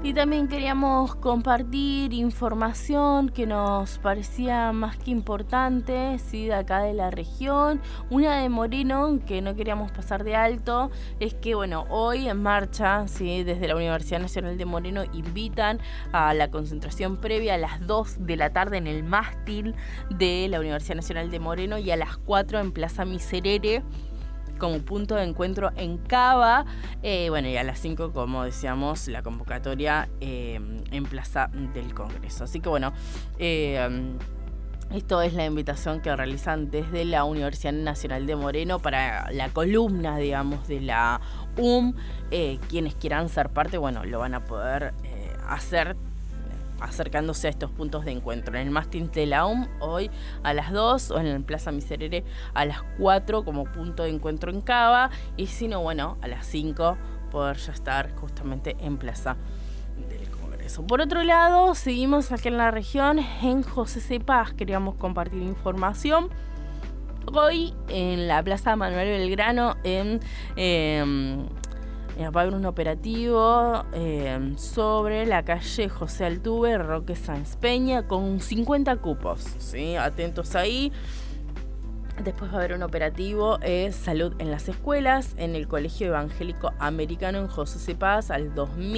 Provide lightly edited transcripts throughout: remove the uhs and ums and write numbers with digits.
Y también queríamos compartir información que nos parecía más que importante, ¿sí? De acá de la región. Una de Moreno que no queríamos pasar de alto es que, bueno, hoy en marcha, ¿sí? Desde la Universidad Nacional de Moreno invitan a la concentración previa a las 2 de la tarde en el mástil de la Universidad Nacional de Moreno y a las 4 en Plaza Miserere como punto de encuentro en Cava, bueno, y a las 5, como decíamos, la convocatoria en Plaza del Congreso. Así que bueno, esto es la invitación que realizan desde la Universidad Nacional de Moreno para la columna, digamos, de la quienes quieran ser parte, bueno, lo van a poder hacer acercándose a estos puntos de encuentro. En el mástil de la hoy a las 2 o en la Plaza Miserere a las 4 como punto de encuentro en Cava, y si no, bueno, a las 5 poder ya estar justamente en Plaza del Congreso. Por otro lado, seguimos aquí en la región, en José C. Paz, queríamos compartir información. Hoy en la Plaza Manuel Belgrano va a haber un operativo sobre la calle José Altuve, Roque Sáenz Peña, con 50 cupos, ¿sí? Atentos ahí. Después va a haber un operativo Salud en las Escuelas, en el Colegio Evangélico Americano en José C. Paz al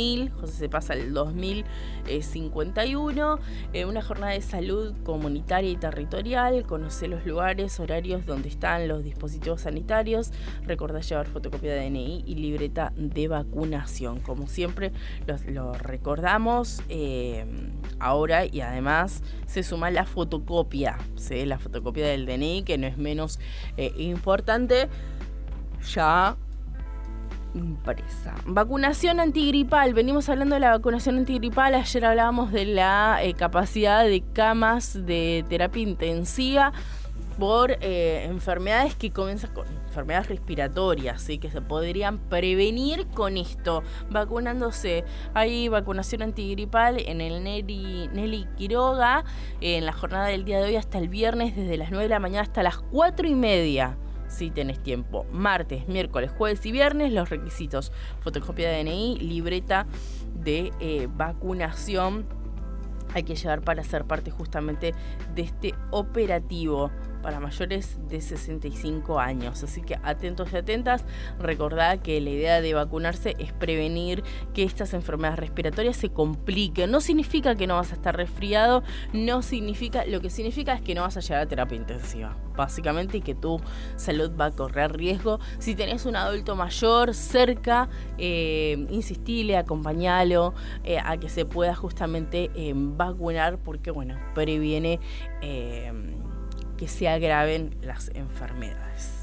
2051. Una jornada de salud comunitaria y territorial. Conocer los lugares, horarios donde están los dispositivos sanitarios. Recordá llevar fotocopia de DNI y libreta de vacunación. Como siempre, lo recordamos ahora, y además se suma la fotocopia, ¿sí? La fotocopia del DNI, que no es menos importante, ya impresa. Vacunación antigripal. Venimos hablando de la vacunación antigripal. Ayer hablábamos de la capacidad de camas de terapia intensiva por enfermedades que comienzan con enfermedades respiratorias, ¿sí? Que se podrían prevenir con esto, vacunándose. Hay vacunación antigripal en el Nelly Quiroga, en la jornada del día de hoy hasta el viernes, desde las 9 de la mañana hasta las 4:30. Si tenés tiempo, martes, miércoles, jueves y viernes. Los requisitos: fotocopia de DNI, libreta de vacunación hay que llevar para ser parte justamente de este operativo para mayores de 65 años. Así que atentos y atentas. Recordad que la idea de vacunarse es prevenir que estas enfermedades respiratorias se compliquen. No significa que no vas a estar resfriado, lo que significa es que no vas a llegar a terapia intensiva, básicamente, y que tu salud va a correr riesgo. Si tenés un adulto mayor cerca, insistile, acompañalo a que se pueda justamente vacunar, porque bueno, previene que se agraven las enfermedades.